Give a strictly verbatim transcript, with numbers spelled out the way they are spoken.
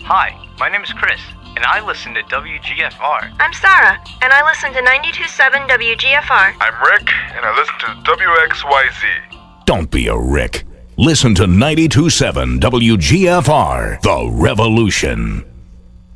Hi, my name is Chris, and I listen to W G F R. I'm Sarah, and I listen to ninety-two point seven W G F R. I'm Rick, and I listen to W X Y Z. Don't be a Rick. Listen to ninety-two point seven W G F R, The Revolution.